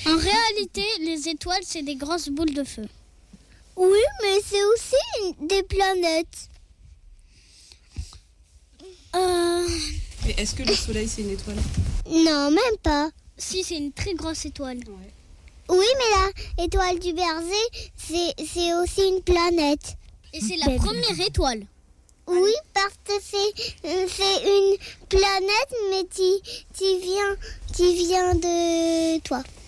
En réalité, les étoiles, c'est des grosses boules de feu. Oui, mais c'est aussi des planètes. Mais est-ce que le soleil, c'est une étoile? Non, même pas. Si, c'est une très grosse étoile. Ouais. Oui, mais l'étoile du berger, c'est aussi une planète. Et c'est la première étoile. Oui, parce que c'est une planète, mais qui vient de toi.